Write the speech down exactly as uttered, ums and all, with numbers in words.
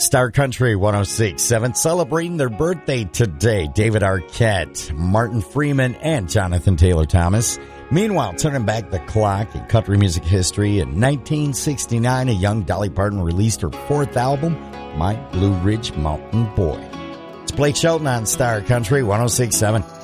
Star Country one oh six point seven celebrating their birthday today. David Arquette, Martin Freeman, and Jonathan Taylor Thomas. Meanwhile, turning back the clock in country music history, in nineteen sixty-nine, a young Dolly Parton released her fourth album, My Blue Ridge Mountain Boy. It's Blake Shelton on Star Country one oh six point seven.